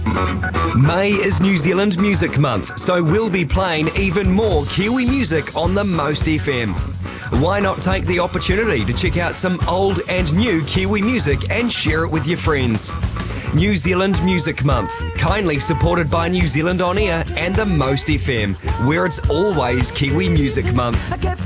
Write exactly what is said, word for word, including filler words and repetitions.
May is New Zealand Music Month, so we'll be playing even more Kiwi music on the Most F M. Why not take the opportunity to check out some old and new Kiwi music and share it with your friends? New Zealand Music Month, kindly supported by New Zealand On Air and the Most F M, where it's always Kiwi Music Month.